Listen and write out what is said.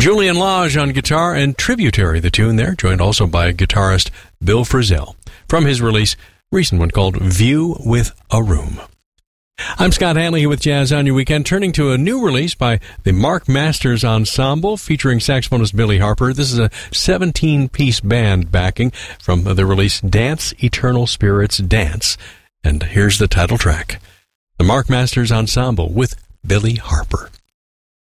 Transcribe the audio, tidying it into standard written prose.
Julian Lage on guitar and Tributary, the tune there, joined also by guitarist Bill Frisell from his release, recent one called View with a Room. I'm Scott Hanley with Jazz on Your Weekend, turning to a new release by the Mark Masters Ensemble featuring saxophonist Billy Harper. This is a 17-piece band backing from the release Dance, Eternal Spirits Dance. And here's the title track, the Mark Masters Ensemble with Billy Harper.